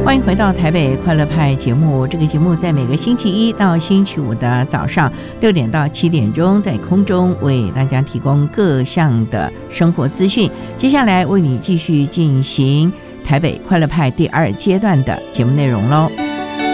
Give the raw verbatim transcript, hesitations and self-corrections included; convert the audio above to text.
欢迎回到台北快乐派节目。这个节目在每个星期一到星期五的早上六点到七点钟，在空中为大家提供各项的生活资讯。接下来为你继续进行台北快乐派第二阶段的节目内容喽。